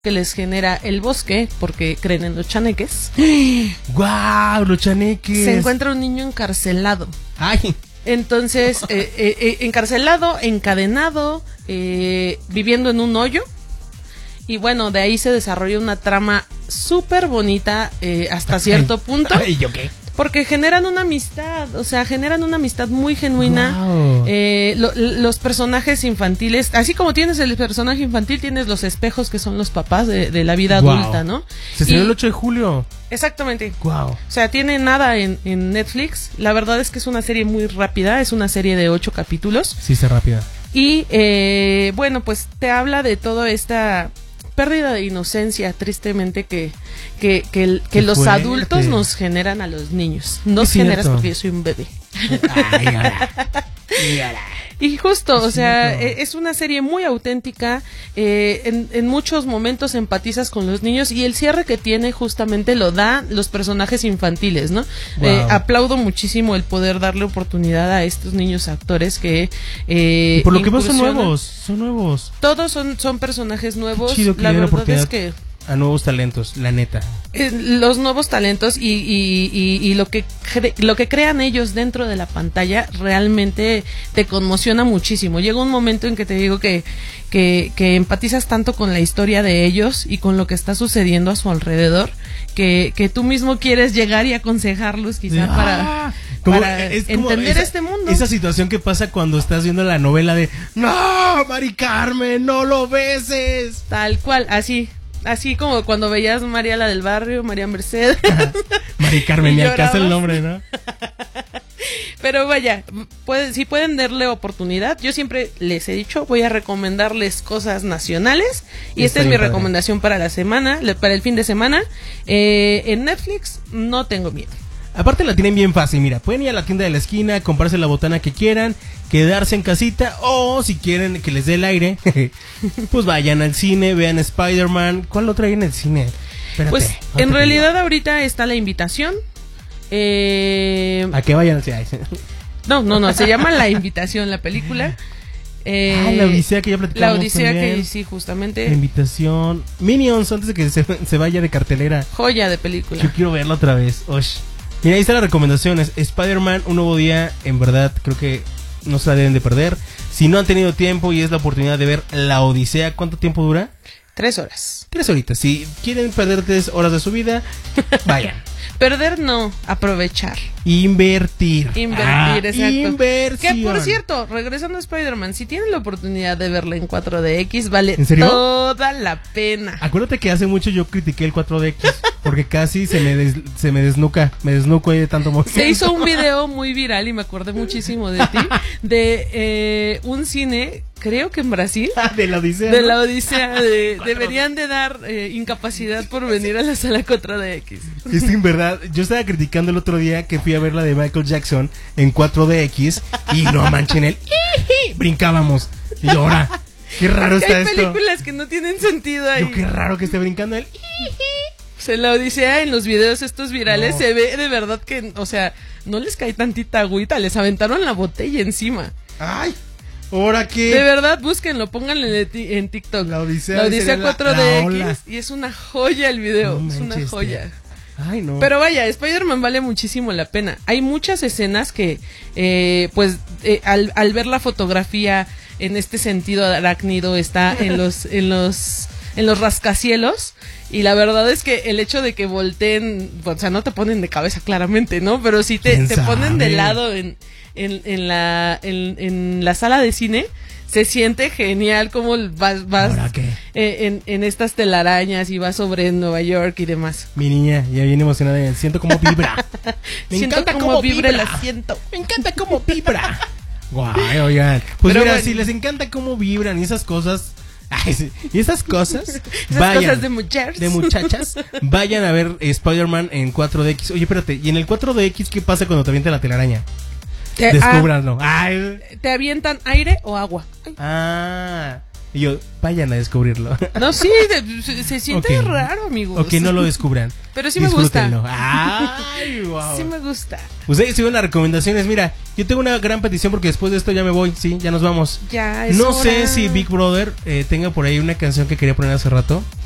que les genera el bosque, porque creen en los chaneques. ¡Guau! Los chaneques. Se encuentra un niño encarcelado. ¡Ay! Entonces, encarcelado, encadenado, viviendo en un hoyo. Y bueno, de ahí se desarrolla una trama súper bonita hasta cierto punto. ¿Y yo qué? Porque generan una amistad, o sea, generan una amistad muy genuina. Wow. Los personajes infantiles, así como tienes el personaje infantil, tienes los espejos que son los papás de la vida adulta, ¿no? Se estrenó el 8 de julio. Exactamente. Wow. O sea, tiene nada en Netflix. La verdad es que es una serie muy rápida, es una serie de 8 capítulos. Sí, está rápida. Y bueno, pues te habla de toda esta pérdida de inocencia, tristemente, que los fuerte. adultos nos generan a los niños. Nos Es cierto. generas porque yo soy un bebé. Ay, ahora. Y justo, o sea, cierto. es una serie muy auténtica, en muchos momentos empatizas con los niños y el cierre que tiene justamente lo dan los personajes infantiles, ¿no? Wow. Aplaudo muchísimo el poder darle oportunidad a estos niños actores que Y por lo que veo son incursionan. nuevos. Todos son personajes nuevos. Qué chido que La le den verdad oportunidad es que a nuevos talentos, la neta. los nuevos talentos y lo que crean ellos dentro de la pantalla realmente te conmociona muchísimo. Llega un momento en que te digo que empatizas tanto con la historia de ellos y con lo que está sucediendo a su alrededor que tú mismo quieres llegar y aconsejarlos quizá para es como entender este mundo. Esa situación que pasa cuando estás viendo la novela de ¡No, Mari Carmen, no lo beses! Tal cual, así como cuando veías María la del barrio, María Mercedes. Mari Carmen, Y ni alcanza el llorabas. nombre, ¿no? Pero vaya, si pueden darle oportunidad, yo siempre les he dicho, voy a recomendarles cosas nacionales y esta es mi recomendación para la semana, para el fin de semana. En Netflix no tengo miedo. Aparte la tienen bien fácil, mira, pueden ir a la tienda de la esquina, comprarse la botana que quieran, quedarse en casita o si quieren que les dé el aire, pues vayan al cine, vean Spider-Man. ¿Cuál lo traen en el cine? Espérate, Pues ahorita en te realidad digo. ahorita está La Invitación. A que vayan al cine. No, se llama La Invitación la película. La Odisea que ya platicamos. La Odisea también. que sí, justamente. La Invitación. Minions, antes de que se vaya de cartelera. Joya de película. Yo quiero verla otra vez. Osh. Mira, ahí están las recomendaciones. Spider-Man, Un Nuevo Día, en verdad creo que no se la deben de perder. Si no han tenido tiempo y es la oportunidad de ver La Odisea, ¿cuánto tiempo dura? 3 horas. 3 horitas. Si quieren perder 3 horas de su vida, vayan. Perder no, aprovechar. Invertir, Exacto. Inversión. Que por cierto, regresando a Spider-Man, si tienen la oportunidad de verla en 4DX, vale ¿En serio? toda la pena. Acuérdate que hace mucho yo critiqué el 4DX porque casi se me desnuca. Me desnuco ahí de tanto movimiento. Se hizo un video muy viral y me acordé muchísimo de ti, de un cine, creo que en Brasil, de La Odisea. de ¿no? La Odisea, deberían de dar incapacidad por venir a la sala 4DX. Es que en verdad, yo estaba criticando el otro día que fui a ver la de Michael Jackson en 4DX y no manchen el brincábamos. Y yo, ahora, qué raro Porque está hay esto. películas que no tienen sentido ahí. Yo, qué raro que esté brincando el. Se La Odisea en los videos estos virales No. se ve de verdad que, o sea, no les cae tantita agüita, les aventaron la botella encima. Ay, ahora qué. De verdad, búsquenlo, pónganlo en TikTok. La Odisea La Odisea sería la 4DX ola. y es una joya el video, No es una manches, joya. Ay, no. Pero vaya, Spider-Man vale muchísimo la pena. Hay muchas escenas que, al ver la fotografía en este sentido arácnido está en los rascacielos. Y la verdad es que el hecho de que volteen, o sea, no te ponen de cabeza claramente, ¿no? Pero sí te ponen de lado en la sala de cine. Se siente genial como vas ¿Ahora qué? en estas telarañas y vas sobre Nueva York y demás. Mi niña, ya viene emocionada. Siento cómo vibra. Me Siento encanta cómo vibra el asiento. Me encanta cómo vibra. Guay, oigan. Pues Pero mira, bueno. si les encanta cómo vibran y esas cosas. Ay, sí, y esas cosas. Esas vayan, cosas de mujeres. de muchachas. Vayan a ver Spider-Man en 4DX. Oye, espérate, ¿y en el 4DX qué pasa cuando te avienta la telaraña? Descúbranlo. Ay. ¿Te avientan aire o agua? Ay. Y yo, vayan a descubrirlo. No, sí, se siente Ok. raro, amigos. O que no lo descubran. Pero sí me gusta. Disfrútenlo. Ay, wow. Sí me gusta. Ustedes siguen las recomendaciones. Mira, yo tengo una gran petición porque después de esto ya me voy. Sí, ya nos vamos. Ya es No hora. sé si Big Brother tenga por ahí una canción que quería poner hace rato.